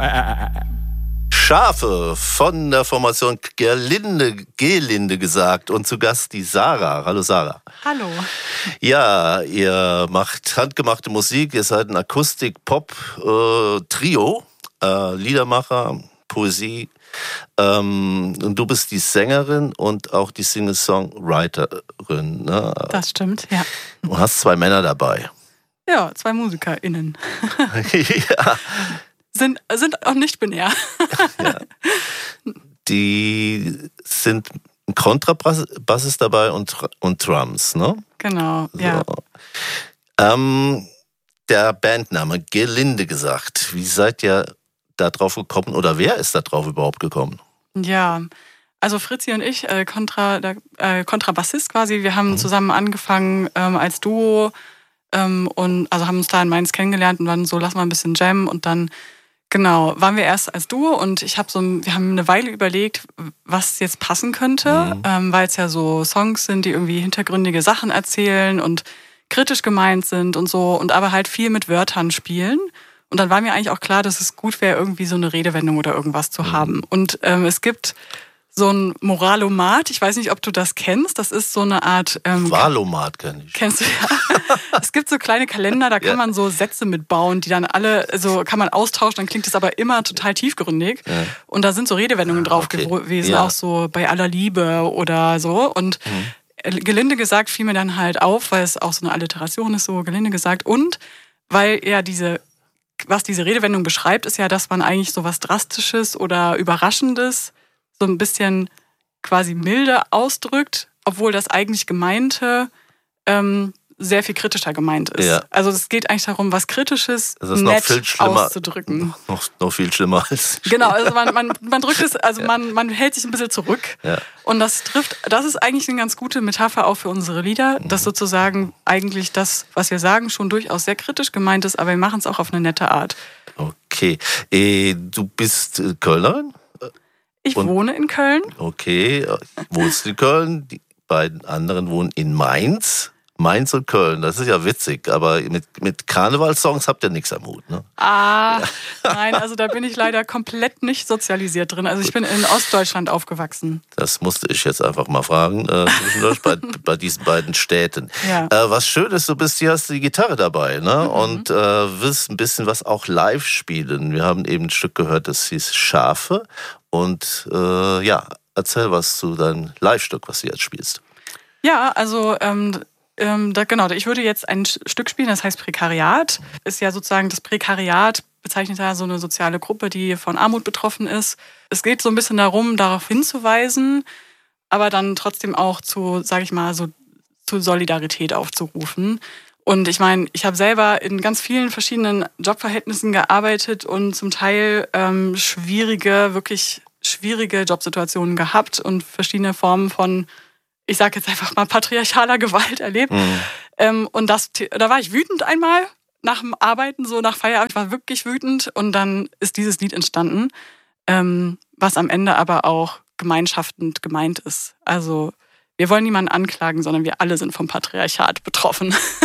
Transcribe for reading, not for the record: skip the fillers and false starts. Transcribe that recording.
Schafe von der Formation Gelinde gesagt. Und zu Gast die Sarah. Hallo Sarah. Hallo. Ja, ihr macht handgemachte Musik. Ihr seid ein Akustik-Pop-Trio. Liedermacher, Poesie. Und du bist die Sängerin und auch die Singer-Songwriterin. Ne? Das stimmt, ja. Du hast 2 Männer dabei. Ja, 2 MusikerInnen. Ja. Sind auch nicht binär. Ja. Die sind ein Kontrabass ist dabei und Drums, ne? Genau, So. ja. Der Bandname, Gelinde gesagt. Wie seid ihr da drauf gekommen oder wer ist da drauf überhaupt gekommen? Ja, also Fritzi und ich, Kontrabassist quasi, wir haben zusammen angefangen als Duo und also haben uns da in Mainz kennengelernt und dann so, lass mal ein bisschen jammen und dann genau, waren wir erst als Duo und wir haben eine Weile überlegt, was jetzt passen könnte, weil es ja so Songs sind, die irgendwie hintergründige Sachen erzählen und kritisch gemeint sind und so und aber halt viel mit Wörtern spielen. Und dann war mir eigentlich auch klar, dass es gut wäre, irgendwie so eine Redewendung oder irgendwas zu haben. Und es gibt so ein Moralomat, ich weiß nicht, ob du das kennst, das ist so eine Art... Valomat kenn ich. Kennst du ja? Es gibt so kleine Kalender, da kann man so Sätze mitbauen, die dann alle, so kann man austauschen, dann klingt es aber immer total tiefgründig. Ja. Und da sind so Redewendungen drauf gewesen, auch so bei aller Liebe oder so. Und gelinde gesagt fiel mir dann halt auf, weil es auch so eine Alliteration ist, so gelinde gesagt. Und weil ja was diese Redewendung beschreibt, ist ja, dass man eigentlich so was Drastisches oder Überraschendes so ein bisschen quasi milde ausdrückt, obwohl das eigentlich Gemeinte sehr viel kritischer gemeint ist. Ja. Also es geht eigentlich darum, was Kritisches nett auszudrücken. Noch viel schlimmer als... Genau, also man drückt es, also man hält sich ein bisschen zurück. Ja. Und das ist eigentlich eine ganz gute Metapher auch für unsere Lieder, dass sozusagen eigentlich das, was wir sagen, schon durchaus sehr kritisch gemeint ist, aber wir machen es auch auf eine nette Art. Okay. Du bist Kölnerin? Ich wohne in Köln. Okay, wohnst in Köln. Die beiden anderen wohnen in Mainz. Mainz und Köln, das ist ja witzig, aber mit Karnevalssongs habt ihr nichts am Hut, ne? Nein, also da bin ich leider komplett nicht sozialisiert drin. Also ich bin in Ostdeutschland aufgewachsen. Das musste ich jetzt einfach mal fragen, zwischendurch bei diesen beiden Städten. Ja. Was schön ist, hier hast du die Gitarre dabei, ne? Und wirst ein bisschen was auch live spielen. Wir haben eben ein Stück gehört, das hieß Schafe. Und erzähl was zu deinem Live-Stück, was du jetzt spielst. Ja, also genau, ich würde jetzt ein Stück spielen, das heißt Prekariat. Ist ja sozusagen das Prekariat, bezeichnet ja so eine soziale Gruppe, die von Armut betroffen ist. Es geht so ein bisschen darum, darauf hinzuweisen, aber dann trotzdem auch zu Solidarität aufzurufen. Und ich meine, ich habe selber in ganz vielen verschiedenen Jobverhältnissen gearbeitet und zum Teil wirklich schwierige Jobsituationen gehabt und verschiedene Formen von, ich sage jetzt einfach mal, patriarchaler Gewalt erlebt. Und da war ich wütend einmal nach dem Arbeiten, so nach Feierabend. Ich war wirklich wütend und dann ist dieses Lied entstanden, was am Ende aber auch gemeinschaftend gemeint ist. Also wir wollen niemanden anklagen, sondern wir alle sind vom Patriarchat betroffen.